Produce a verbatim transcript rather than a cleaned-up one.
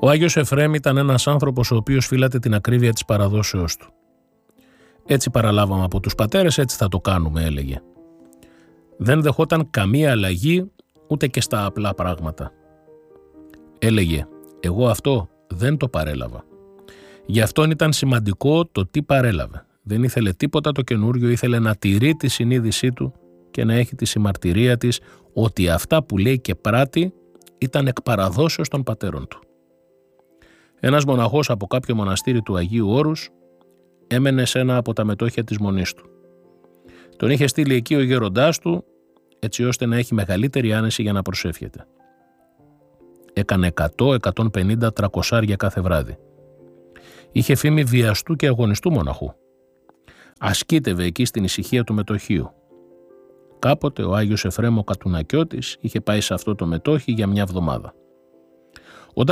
Ο Άγιος Εφραίμ ήταν ένας άνθρωπος ο οποίος φύλατε την ακρίβεια της παραδόσεώς του. Έτσι παραλάβαμε από τους πατέρες, έτσι θα το κάνουμε, έλεγε. Δεν δεχόταν καμία αλλαγή ούτε και στα απλά πράγματα. Έλεγε, εγώ αυτό δεν το παρέλαβα. Γι' αυτόν ήταν σημαντικό το τι παρέλαβε. Δεν ήθελε τίποτα το καινούριο, ήθελε να τηρεί τη συνείδησή του και να έχει τη συμμαρτυρία της ότι αυτά που λέει και πράττει ήταν εκ παραδόσεως των πατέρων του. Ένας μοναχός από κάποιο μοναστήρι του Αγίου Όρους έμενε σε ένα από τα μετόχια της μονής του. Τον είχε στείλει εκεί ο γέροντάς του έτσι ώστε να έχει μεγαλύτερη άνεση για να προσεύχεται. Έκανε εκατό, εκατόν πενήντα, τριακόσια κάθε βράδυ. Είχε φήμη βιαστού και αγωνιστού μοναχού. Ασκήτευε εκεί στην ησυχία του μετοχείου. Κάποτε ο Άγιος Εφραίμ ο Κατουνακιώτης είχε πάει σε αυτό το μετόχι για μια εβδομάδα.